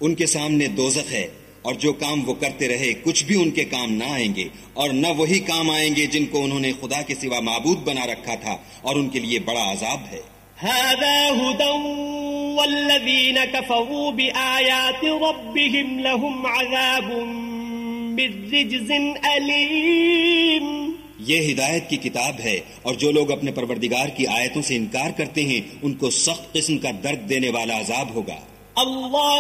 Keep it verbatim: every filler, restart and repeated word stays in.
उनके सामने दोज़ख है और जो काम वो करते रहे कुछ भी उनके काम ना आएंगे और न वही काम आएंगे जिनको उन्होंने खुदा के सिवा माबूद बना रखा था और उनके लिए बड़ा अजाब है। हादा हुदन वल्लज़ीन कफ़रू बिआयाति रब्बिहिम लहुम अज़ाबुम बिर्रिज्ज़िन अलीम। ये हिदायत की किताब है और जो लोग अपने परवरदिगार की आयतों से इनकार करते हैं उनको सख्त किस्म का दर्द देने वाला अजाब होगा। अल्लाह